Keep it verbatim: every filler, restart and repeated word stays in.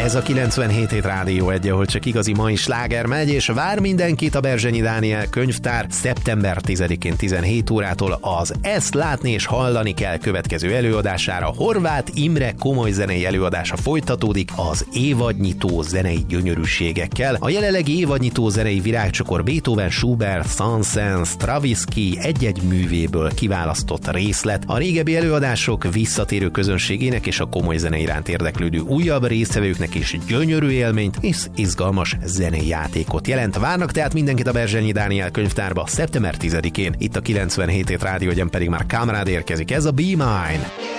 Ez a kilencvenhét hét Rádió egy, ahol csak igazi mai sláger megy, és vár mindenkit a Berzsenyi Dániel könyvtár szeptember tizedikén tizenhét órától az Ezt látni és hallani kell következő előadására. Horváth Imre komoly zenei előadása folytatódik az évadnyitó zenei gyönyörűségekkel. A jelenlegi évadnyitó zenei virágcsokor Beethoven, Schubert, Saint-Saëns, Stravinsky egy-egy művéből kiválasztott részlet. A régebbi előadások visszatérő közönségének és a komoly zene iránt érdeklődő újabb résztvevőknek is gyönyörű élményt és izgalmas zenei játékot jelent. Várnak tehát mindenkit a Berzsenyi Dániel könyvtárba szeptember tizedikén. Itt a kilencvenhét hét Rádió, pedig már Kamrád érkezik. Ez a Be Mine.